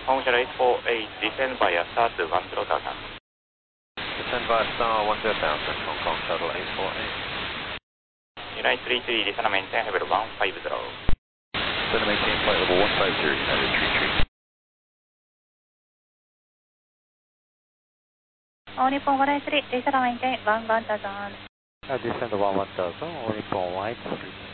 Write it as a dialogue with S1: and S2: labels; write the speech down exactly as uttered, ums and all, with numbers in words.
S1: Hong Shuttle eight four eight, descend via star to one zero thousand.
S2: Descend via star one zero thousand, Hong Kong Shuttle eight four eight.
S1: United three three, descend and maintain level one five zero.
S2: Descend and maintain flight level one five zero, United three three.
S3: All Nippon one eight three, descend and maintain one one thousand.
S4: Uh, descend one one thousand, all Nippon one eight three.